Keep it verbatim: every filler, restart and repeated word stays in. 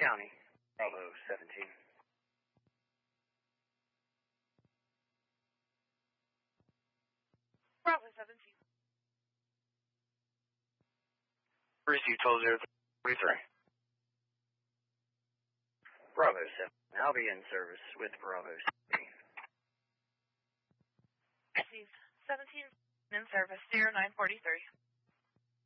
County, Bravo seventeen. Bravo seventeen. Receive twelve zero three. Bravo seventeen. I'll be in service with Bravo seventeen. Receive seventeen in service, zero nine forty-three.